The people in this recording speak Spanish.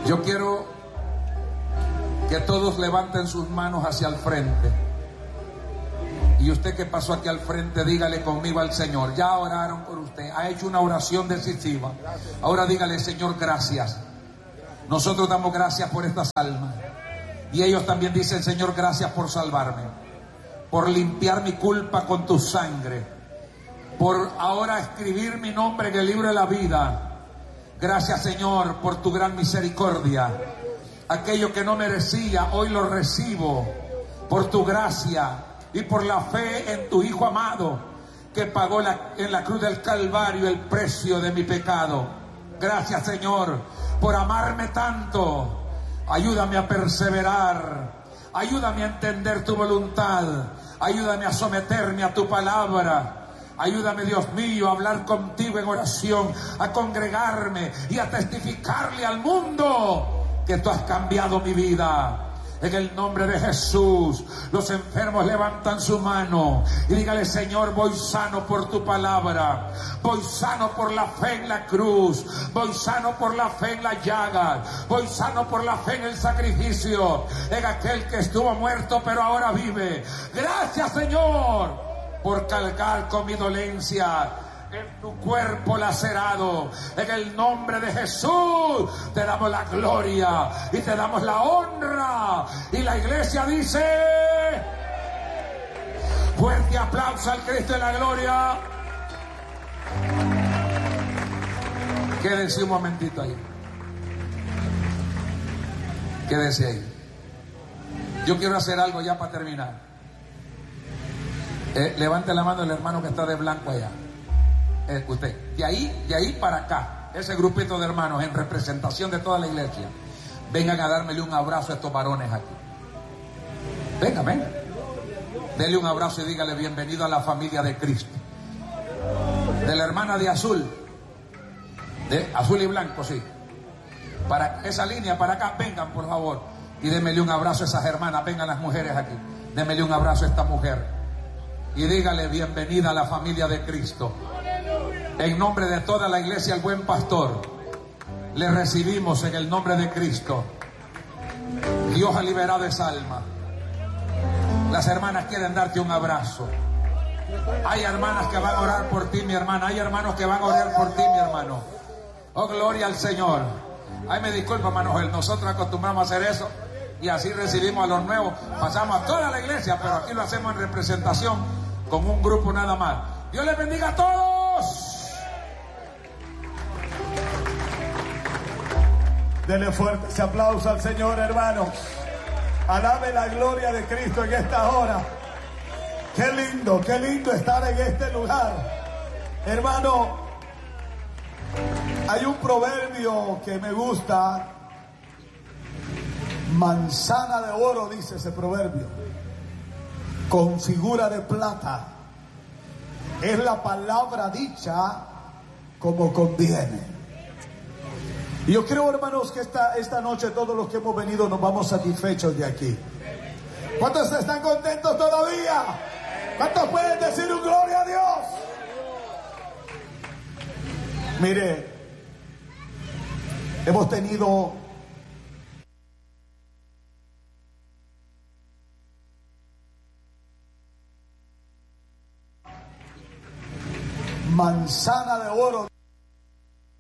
Yo quiero que todos levanten sus manos hacia el frente. Y usted que pasó aquí al frente, dígale conmigo al Señor. Ya oraron por usted, ha hecho una oración decisiva. Ahora dígale: Señor, gracias. Nosotros damos gracias por estas almas. Y ellos también dicen: Señor, gracias por salvarme, por limpiar mi culpa con tu sangre, por ahora escribir mi nombre en el libro de la vida. Gracias, Señor, por tu gran misericordia. Aquello que no merecía, hoy lo recibo por tu gracia y por la fe en tu Hijo amado, que pagó en la cruz del Calvario el precio de mi pecado. Gracias, Señor, por amarme tanto. Ayúdame a perseverar, ayúdame a entender tu voluntad, ayúdame a someterme a tu palabra. Ayúdame, Dios mío, a hablar contigo en oración, a congregarme y a testificarle al mundo que tú has cambiado mi vida. En el nombre de Jesús, los enfermos levantan su mano y dígale: Señor, voy sano por tu palabra, voy sano por la fe en la cruz, voy sano por la fe en la llaga, voy sano por la fe en el sacrificio, en aquel que estuvo muerto pero ahora vive. Gracias, Señor, por cargar con mi dolencia en tu cuerpo lacerado. En el nombre de Jesús te damos la gloria y te damos la honra. Y la iglesia dice: fuerte aplauso al Cristo de la gloria. Quédense un momentito ahí, quédense ahí. Yo quiero hacer algo ya para terminar. Levante la mano el hermano que está de blanco allá. Usted, de ahí para acá, ese grupito de hermanos en representación de toda la iglesia, vengan a dármele un abrazo a estos varones aquí. Venga. Dele un abrazo y dígale: bienvenido a la familia de Cristo. De la hermana de azul y blanco, sí. Para esa línea, para acá, vengan por favor. Y démele un abrazo a esas hermanas. Vengan las mujeres aquí. Démele un abrazo a esta mujer. Y dígale: bienvenida a la familia de Cristo. En nombre de toda la iglesia, el buen pastor, le recibimos en el nombre de Cristo. Dios ha liberado esa alma. Las hermanas quieren darte un abrazo. Hay hermanas que van a orar por ti, mi hermana. Hay hermanos que van a orar por ti, mi hermano. Oh, gloria al Señor. Ay, me disculpa, hermano Joel, nosotros acostumbramos a hacer eso y así recibimos a los nuevos. Pasamos a toda la iglesia, pero aquí lo hacemos en representación con un grupo nada más. Dios les bendiga a todos. Dele fuerte ese aplauso al Señor, hermanos. Alabe la gloria de Cristo en esta hora. Qué lindo estar en este lugar. Hermano, hay un proverbio que me gusta. Manzana de oro, dice ese proverbio, con figura de plata. Es la palabra dicha como conviene. Y yo creo, hermanos, que esta noche todos los que hemos venido nos vamos satisfechos de aquí. ¿Cuántos están contentos todavía? ¿Cuántos pueden decir un gloria a Dios? Mire, hemos tenido manzana de oro.